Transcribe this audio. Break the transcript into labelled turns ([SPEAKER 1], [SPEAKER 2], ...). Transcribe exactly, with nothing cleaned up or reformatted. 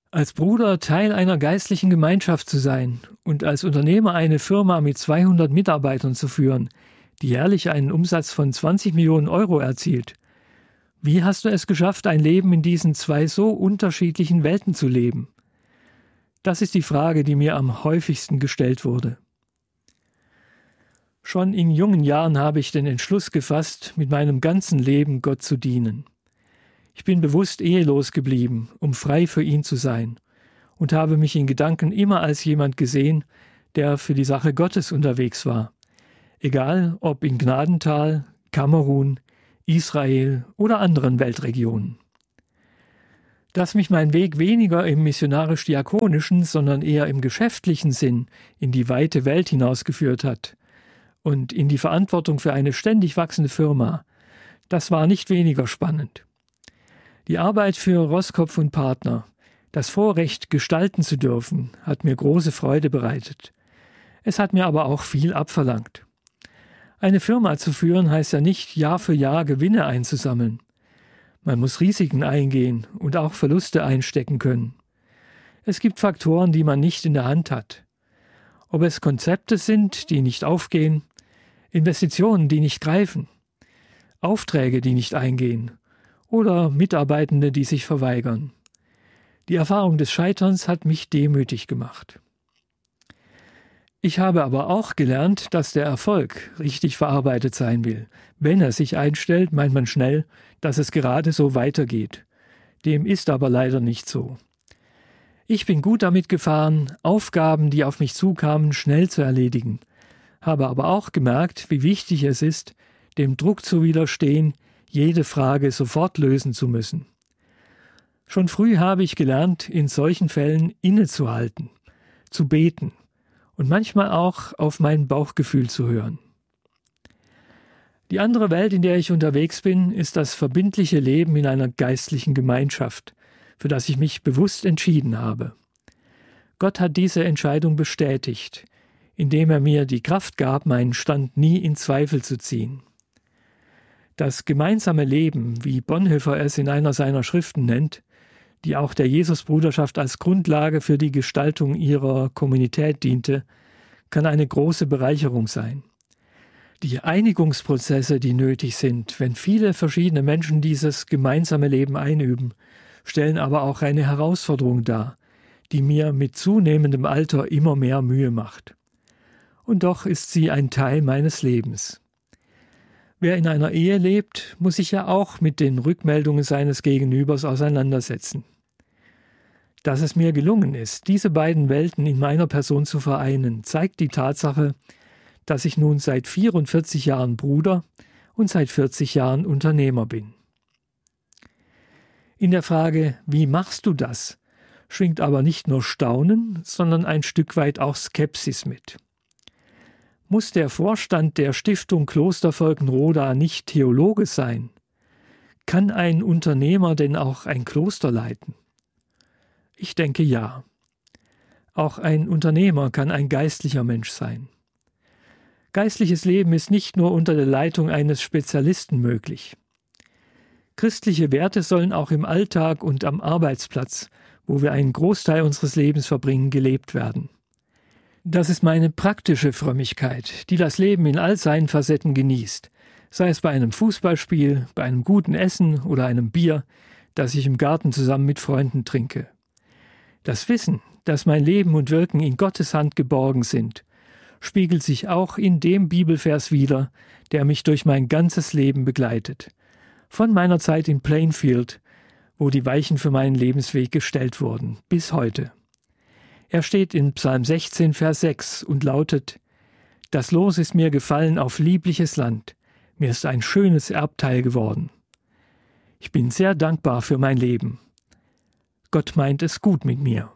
[SPEAKER 1] Als Bruder Teil einer geistlichen Gemeinschaft zu sein und als Unternehmer eine Firma mit zweihundert Mitarbeitern zu führen, die jährlich einen Umsatz von zwanzig Millionen Euro erzielt. Wie hast du es geschafft, ein Leben in diesen zwei so unterschiedlichen Welten zu leben? Das ist die Frage, die mir am häufigsten gestellt wurde. Schon in jungen Jahren habe ich den Entschluss gefasst, mit meinem ganzen Leben Gott zu dienen. Ich bin bewusst ehelos geblieben, um frei für ihn zu sein, und habe mich in Gedanken immer als jemand gesehen, der für die Sache Gottes unterwegs war. Egal ob in Gnadental, Kamerun, Israel oder anderen Weltregionen. Dass mich mein Weg weniger im missionarisch-diakonischen, sondern eher im geschäftlichen Sinn in die weite Welt hinausgeführt hat und in die Verantwortung für eine ständig wachsende Firma, das war nicht weniger spannend. Die Arbeit für Roskopf und Partner, das Vorrecht, gestalten zu dürfen, hat mir große Freude bereitet. Es hat mir aber auch viel abverlangt. Eine Firma zu führen heißt ja nicht, Jahr für Jahr Gewinne einzusammeln. Man muss Risiken eingehen und auch Verluste einstecken können. Es gibt Faktoren, die man nicht in der Hand hat. Ob es Konzepte sind, die nicht aufgehen, Investitionen, die nicht greifen, Aufträge, die nicht eingehen oder Mitarbeitende, die sich verweigern. Die Erfahrung des Scheiterns hat mich demütig gemacht. Ich habe aber auch gelernt, dass der Erfolg richtig verarbeitet sein will. Wenn er sich einstellt, meint man schnell, dass es gerade so weitergeht. Dem ist aber leider nicht so. Ich bin gut damit gefahren, Aufgaben, die auf mich zukamen, schnell zu erledigen, habe aber auch gemerkt, wie wichtig es ist, dem Druck zu widerstehen, jede Frage sofort lösen zu müssen. Schon früh habe ich gelernt, in solchen Fällen innezuhalten, zu beten und manchmal auch auf mein Bauchgefühl zu hören. Die andere Welt, in der ich unterwegs bin, ist das verbindliche Leben in einer geistlichen Gemeinschaft, für das ich mich bewusst entschieden habe. Gott hat diese Entscheidung bestätigt, indem er mir die Kraft gab, meinen Stand nie in Zweifel zu ziehen. Das gemeinsame Leben, wie Bonhoeffer es in einer seiner Schriften nennt, die auch der Jesusbruderschaft als Grundlage für die Gestaltung ihrer Kommunität diente, kann eine große Bereicherung sein. Die Einigungsprozesse, die nötig sind, wenn viele verschiedene Menschen dieses gemeinsame Leben einüben, stellen aber auch eine Herausforderung dar, die mir mit zunehmendem Alter immer mehr Mühe macht. Und doch ist sie ein Teil meines Lebens. Wer in einer Ehe lebt, muss sich ja auch mit den Rückmeldungen seines Gegenübers auseinandersetzen. Dass es mir gelungen ist, diese beiden Welten in meiner Person zu vereinen, zeigt die Tatsache, dass ich nun seit vierundvierzig Jahren Bruder und seit vierzig Jahren Unternehmer bin. In der Frage, wie machst du das, schwingt aber nicht nur Staunen, sondern ein Stück weit auch Skepsis mit. Muss der Vorstand der Stiftung Kloster Völkenroda nicht Theologe sein? Kann ein Unternehmer denn auch ein Kloster leiten? Ich denke ja. Auch ein Unternehmer kann ein geistlicher Mensch sein. Geistliches Leben ist nicht nur unter der Leitung eines Spezialisten möglich. Christliche Werte sollen auch im Alltag und am Arbeitsplatz, wo wir einen Großteil unseres Lebens verbringen, gelebt werden. Das ist meine praktische Frömmigkeit, die das Leben in all seinen Facetten genießt, sei es bei einem Fußballspiel, bei einem guten Essen oder einem Bier, das ich im Garten zusammen mit Freunden trinke. Das Wissen, dass mein Leben und Wirken in Gottes Hand geborgen sind, spiegelt sich auch in dem Bibelvers wider, der mich durch mein ganzes Leben begleitet. Von meiner Zeit in Plainfield, wo die Weichen für meinen Lebensweg gestellt wurden, bis heute. Er steht in Psalm sechzehn, Vers sechs und lautet: Das Los ist mir gefallen auf liebliches Land, mir ist ein schönes Erbteil geworden. Ich bin sehr dankbar für mein Leben. Gott meint es gut mit mir.